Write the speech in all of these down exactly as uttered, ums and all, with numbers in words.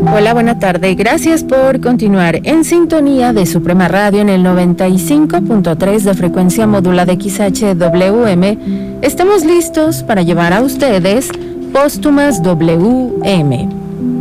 Hola, buena tarde. Gracias por continuar en sintonía de Suprema Radio en el noventa y cinco punto tres de frecuencia modulada X H W M. Estamos listos para llevar a ustedes Póstumas W M.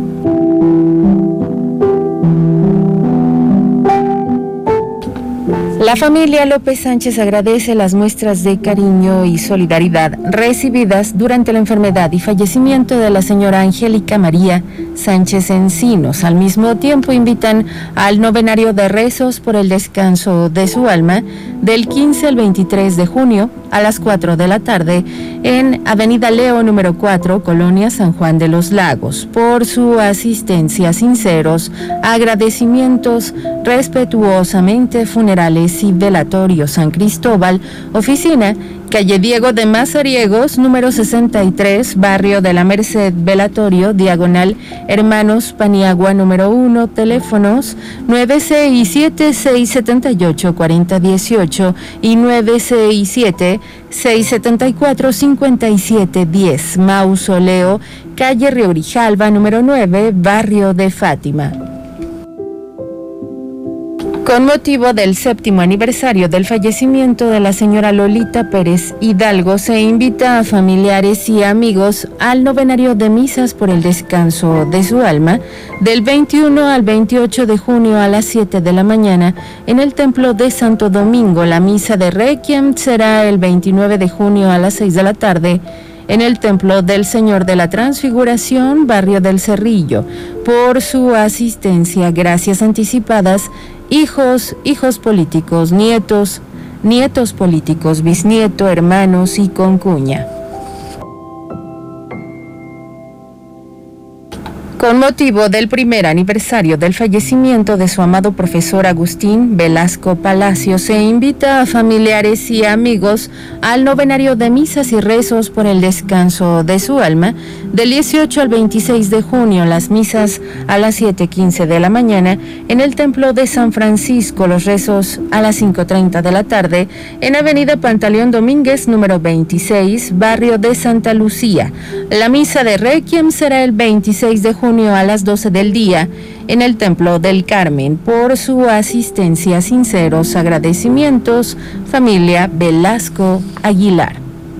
La familia López Sánchez agradece las muestras de cariño y solidaridad recibidas durante la enfermedad y fallecimiento de la señora Angélica María Sánchez Encinos. Al mismo tiempo invitan al novenario de rezos por el descanso de su alma del quince al veintitrés de junio a las cuatro de la tarde en Avenida Leo número cuatro, Colonia San Juan de los Lagos. Por su asistencia, sinceros agradecimientos, respetuosamente, Funerales y Velatorio San Cristóbal, oficina calle Diego de Mazariegos, número sesenta y tres, barrio de la Merced, Velatorio, diagonal Hermanos Paniagua, número uno, teléfonos nueve seis siete, seis siete ocho, cuatro cero uno ocho y nueve seis siete, seis siete cuatro, cinco siete uno cero. Mausoleo, calle Río Grijalva, número nueve, barrio de Fátima. Con motivo del séptimo aniversario del fallecimiento de la señora Lolita Pérez Hidalgo, se invita a familiares y amigos al novenario de misas por el descanso de su alma del veintiuno al veintiocho de junio a las siete de la mañana en el Templo de Santo Domingo. La misa de Requiem será el veintinueve de junio a las seis de la tarde en el Templo del Señor de la Transfiguración, barrio del Cerrillo. Por su asistencia, gracias anticipadas, hijos, hijos políticos, nietos, nietos políticos, bisnieto, hermanos y concuña. Con motivo del primer aniversario del fallecimiento de su amado profesor Agustín Velasco Palacio, se invita a familiares y amigos al novenario de misas y rezos por el descanso de su alma del dieciocho al veintiséis de junio, las misas a las siete quince de la mañana en el Templo de San Francisco, los rezos a las cinco treinta de la tarde en Avenida Pantaleón Domínguez, número veintiséis, barrio de Santa Lucía. La misa de Requiem será el veintiséis de junio a las doce del día en el Templo del Carmen. Por su asistencia, sinceros agradecimientos, familia Velasco Aguilar.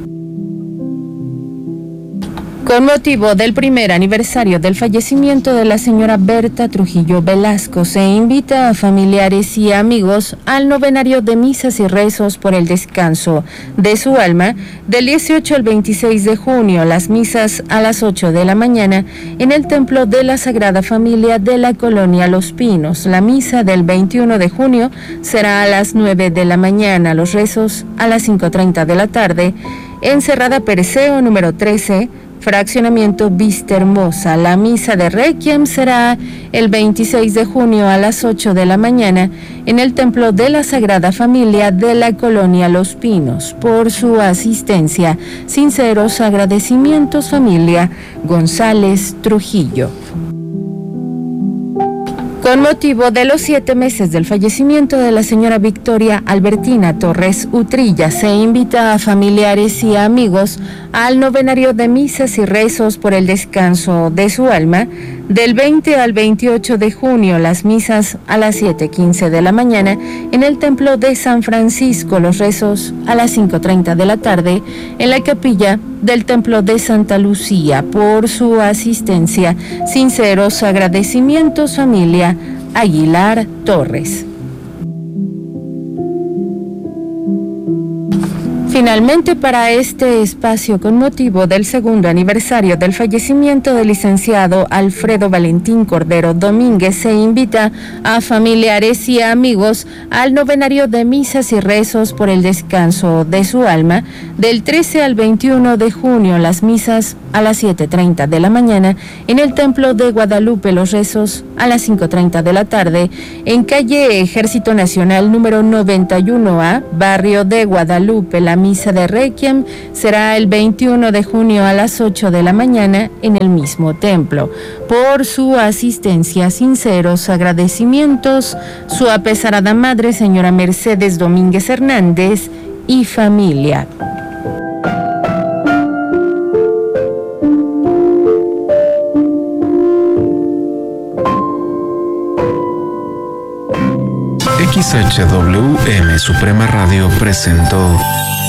Con motivo del primer aniversario del fallecimiento de la señora Berta Trujillo Velasco, se invita a familiares y amigos al novenario de misas y rezos por el descanso de su alma del dieciocho al veintiséis de junio, las misas a las ocho de la mañana en el Templo de la Sagrada Familia de la Colonia Los Pinos. La misa del veintiuno de junio será a las nueve de la mañana, los rezos a las cinco treinta de la tarde en Cerrada Perseo número trece, Fraccionamiento Vista Hermosa. La misa de Requiem será el veintiséis de junio a las ocho de la mañana en el Templo de la Sagrada Familia de la Colonia Los Pinos. Por su asistencia, sinceros agradecimientos, familia González Trujillo. Con motivo de los siete meses del fallecimiento de la señora Victoria Albertina Torres Utrilla, se invita a familiares y amigos al novenario de misas y rezos por el descanso de su alma del veinte al veintiocho de junio, las misas a las siete quince de la mañana en el Templo de San Francisco, los rezos a las cinco treinta de la tarde en la capilla del Templo de Santa Lucía. Por su asistencia, sinceros agradecimientos, familia Aguilar Torres. Finalmente, para este espacio, con motivo del segundo aniversario del fallecimiento del licenciado Alfredo Valentín Cordero Domínguez, se invita a familiares y amigos al novenario de misas y rezos por el descanso de su alma del trece al veintiuno de junio, las misas a las siete treinta de la mañana en el Templo de Guadalupe, los rezos a las cinco treinta de la tarde en calle Ejército Nacional número noventa y uno A, barrio de Guadalupe. La misa de Requiem será el veintiuno de junio a las ocho de la mañana en el mismo templo. Por su asistencia, sinceros agradecimientos, su apesarada madre, señora Mercedes Domínguez Hernández y familia. X H W M Suprema Radio presentó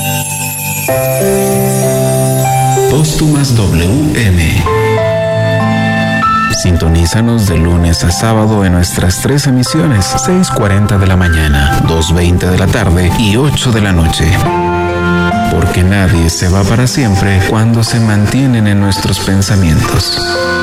Póstumas W M. Sintonízanos de lunes a sábado en nuestras tres emisiones, seis cuarenta de la mañana, dos veinte de la tarde y ocho de la noche. Porque nadie se va para siempre cuando se mantienen en nuestros pensamientos.